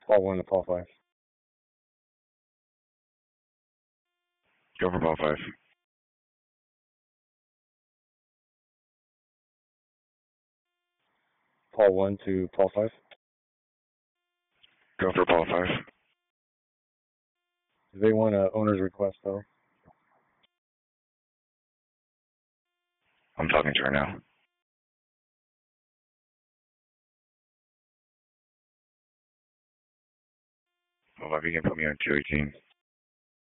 Paul 1 to Paul 5. Go for Paul 5. Paul 1 to Paul 5. Go for Paul 5. Do they want a owner's request, though? I'm talking to her now. Well, if you can put me on 218.